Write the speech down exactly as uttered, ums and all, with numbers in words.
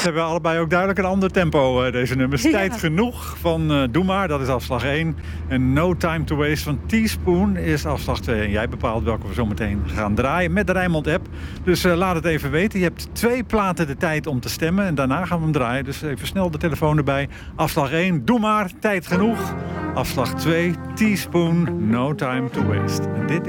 Ze hebben allebei ook duidelijk een ander tempo, uh, deze nummers. Ja. Tijd genoeg van uh, Doe maar, dat is afslag één. En No Time to Waste van Teaspoon is afslag twee. En jij bepaalt welke we zo meteen gaan draaien met de Rijnmond-app. Dus uh, laat het even weten. Je hebt twee platen de tijd om te stemmen. En daarna gaan we hem draaien. Dus even snel de telefoon erbij. Afslag één, Doe maar, tijd genoeg. Afslag twee, Teaspoon, No Time to Waste. En dit